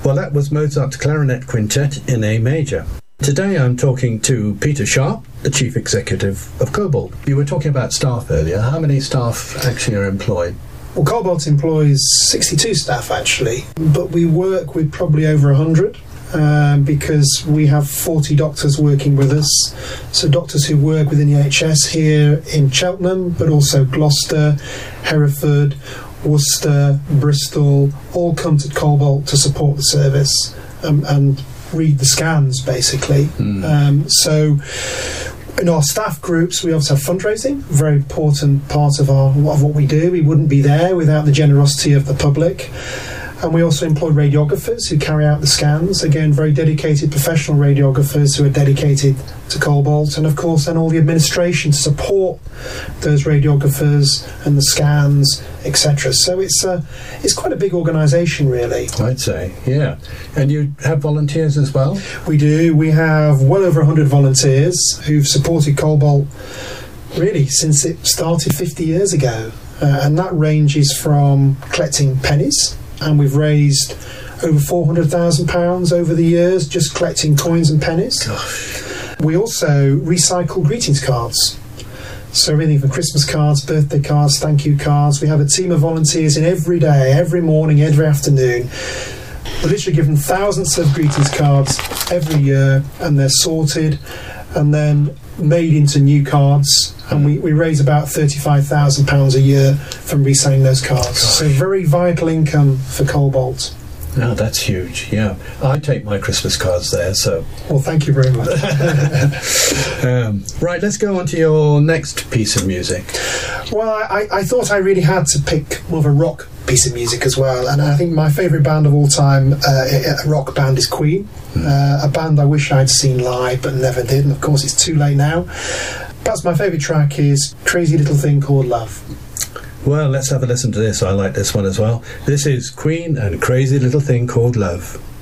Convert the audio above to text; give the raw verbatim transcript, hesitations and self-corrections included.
Well, that was Mozart's Clarinet Quintet in A major. Today I'm talking to Peter Sharp, the Chief Executive of Cobalt. You were talking about staff earlier. How many staff actually are employed? Well, Cobalt employs sixty-two staff actually, but we work with probably over one hundred. Um, because we have forty doctors working with us, so doctors who work within the N H S here in Cheltenham, but also Gloucester, Hereford, Worcester, Bristol, all come to Cobalt to support the service um, and read the scans basically. Mm. Um, so in our staff groups we also have fundraising, very important part of our of what we do. We wouldn't be there without the generosity of the public. And we also employ radiographers who carry out the scans. Again, very dedicated professional radiographers who are dedicated to Cobalt. And of course, then all the administration to support those radiographers and the scans, et cetera. So it's a, it's quite a big organisation, really. I'd say, yeah. And you have volunteers as well? We do. We have well over one hundred volunteers who've supported Cobalt really since it started fifty years ago. Uh, and that ranges from collecting pennies. And we've raised over four hundred thousand pounds over the years just collecting coins and pennies. Gosh. We also recycle greetings cards. So everything from Christmas cards, birthday cards, thank you cards. We have a team of volunteers in every day, every morning, every afternoon. We're literally given thousands of greetings cards every year, and they're sorted and then made into new cards. And we, we raise about thirty-five thousand pounds a year from reselling those cards. Gosh. So very vital income for Cobalt. Oh, that's huge, yeah. I take my Christmas cards there, so... Well, thank you very much. um, right, let's go on to your next piece of music. Well, I, I thought I really had to pick more of a rock piece of music as well. And I think my favourite band of all time, uh, a rock band, is Queen. Mm. Uh, a band I wish I'd seen live, but never did. And of course, it's too late now. Perhaps my favourite track is Crazy Little Thing Called Love. Well, let's have a listen to this. I like this one as well. This is Queen and Crazy Little Thing Called Love.